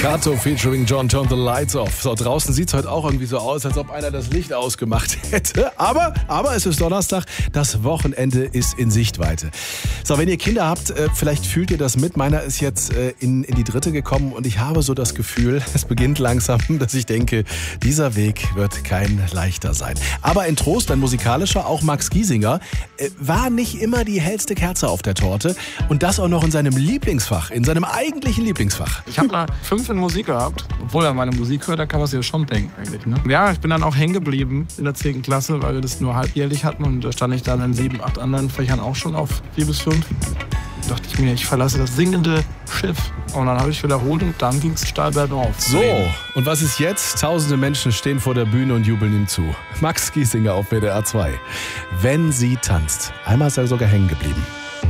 Kato featuring John Turn the Lights Off. So, draußen sieht es heute auch irgendwie so aus, als ob einer das Licht ausgemacht hätte. Aber es ist Donnerstag, das Wochenende ist in Sichtweite. So, wenn ihr Kinder habt, vielleicht fühlt ihr das mit. Meiner ist jetzt in die 3. gekommen und ich habe so das Gefühl, es beginnt langsam, dass ich denke, dieser Weg wird kein leichter sein. Aber ein Trost, ein musikalischer, auch Max Giesinger, war nicht immer die hellste Kerze auf der Torte. Und das auch noch in seinem Lieblingsfach, in seinem eigentlichen Lieblingsfach. Ich habe mal 5 in Musik gehabt. Obwohl er meine Musik hört, da kann man sich ja schon denken eigentlich. Ne? Ja, ich bin dann auch hängen geblieben in der 10. Klasse, weil wir das nur halbjährlich hatten. Und da stand ich dann in 7, 8 anderen Fächern auch schon auf 4 bis 5. Da dachte ich mir, ich verlasse das singende Schiff. Und dann habe ich wiederholt und dann ging es steil bergauf. So, und was ist jetzt? Tausende Menschen stehen vor der Bühne und jubeln ihm zu. Max Giesinger auf WDR 2. Wenn sie tanzt. Einmal ist er sogar hängen geblieben.